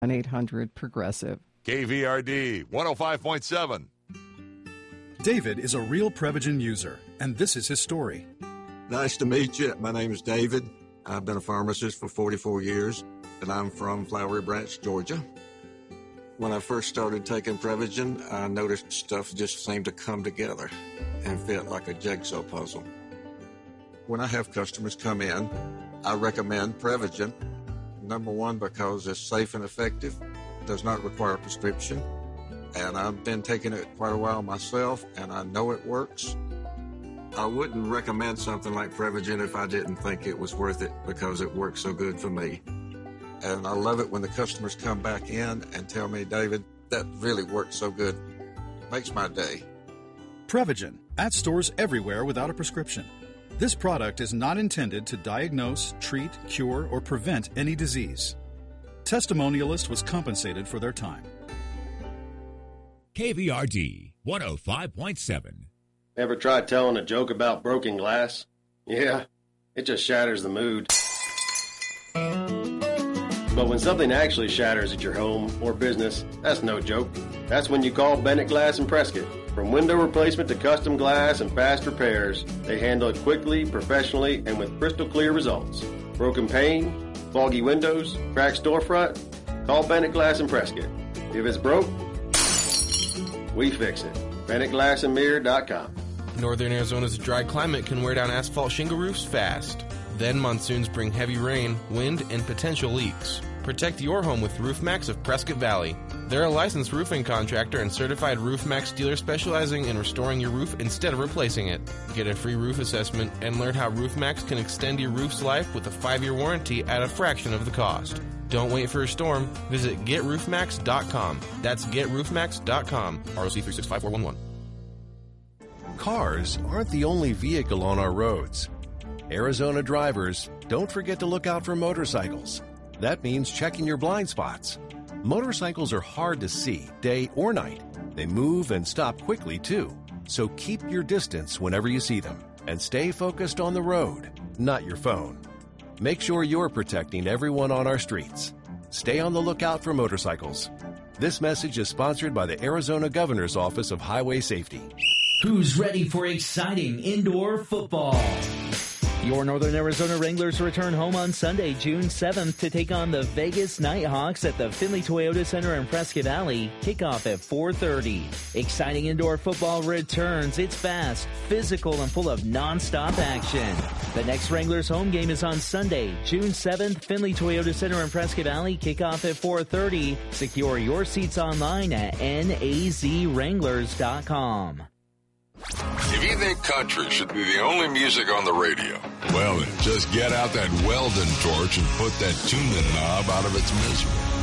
1-800-PROGRESSIVE. KVRD 105.7. David is a real Prevagen user, and this is his story. Nice to meet you. My name is David. I've been a pharmacist for 44 years, and I'm from Flowery Branch, Georgia. When I first started taking Prevagen, I noticed stuff just seemed to come together and fit like a jigsaw puzzle. When I have customers come in, I recommend Prevagen. Number one, because it's safe and effective, does not require a prescription, and I've been taking it quite a while myself, and I know it works. I wouldn't recommend something like Prevagen if I didn't think it was worth it because it works so good for me. And I love it when the customers come back in and tell me, David, that really works so good. Makes my day. Prevagen, at stores everywhere without a prescription. This product is not intended to diagnose, treat, cure, or prevent any disease. Testimonialist was compensated for their time. KVRD 105.7. Ever tried telling a joke about broken glass? Yeah, it just shatters the mood. But when something actually shatters at your home or business, that's no joke. That's when you call Bennett Glass and Prescott. From window replacement to custom glass and fast repairs, they handle it quickly, professionally, and with crystal clear results. Broken pane, foggy windows, cracked storefront, call Bennett Glass and Prescott. If it's broke, we fix it. BennettGlassandMirror.com. Northern Arizona's dry climate can wear down asphalt shingle roofs fast. Then monsoons bring heavy rain, wind, and potential leaks. Protect your home with RoofMax of Prescott Valley. They're a licensed roofing contractor and certified RoofMax dealer specializing in restoring your roof instead of replacing it. Get a free roof assessment and learn how RoofMax can extend your roof's life with a 5-year warranty at a fraction of the cost. Don't wait for a storm. Visit GetRoofMax.com. That's GetRoofMax.com. ROC 365411. Cars aren't the only vehicle on our roads. Arizona drivers, don't forget to look out for motorcycles. That means checking your blind spots. Motorcycles are hard to see, day or night. They move and stop quickly, too. So keep your distance whenever you see them. And stay focused on the road, not your phone. Make sure you're protecting everyone on our streets. Stay on the lookout for motorcycles. This message is sponsored by the Arizona Governor's Office of Highway Safety. Who's ready for exciting indoor football? Your Northern Arizona Wranglers return home on Sunday, June 7th to take on the Vegas Nighthawks at the Findlay Toyota Center in Prescott Valley. Kickoff at 4:30. Exciting indoor football returns. It's fast, physical, and full of nonstop action. The next Wranglers home game is on Sunday, June 7th, Findlay Toyota Center in Prescott Valley. Kickoff at 4:30. Secure your seats online at nazwranglers.com. If you think country should be the only music on the radio, well then, just get out that Weldon torch and put that tuning knob out of its misery.